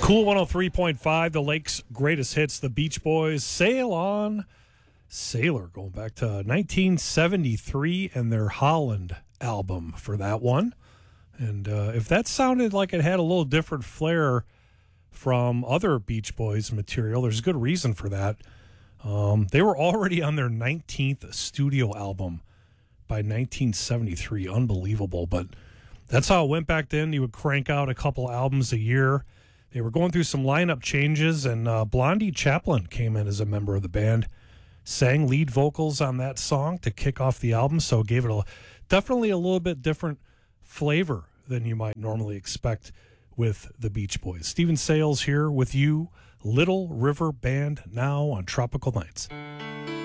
Cool 103.5, the Lake's greatest hits, the Beach Boys, Sail On, Sailor, going back to 1973 and their Holland album for that one. And if that sounded like it had a little different flair from other Beach Boys material, there's a good reason for that. They were already on their 19th studio album by 1973. Unbelievable, but that's how it went back then. You would crank out a couple albums a year. They were going through some lineup changes, and Blondie Chaplin came in as a member of the band, sang lead vocals on that song to kick off the album, so it gave it definitely a little bit different flavor than you might normally expect with the Beach Boys. Stephen Sales here with you, Little River Band, now on Tropical Nights.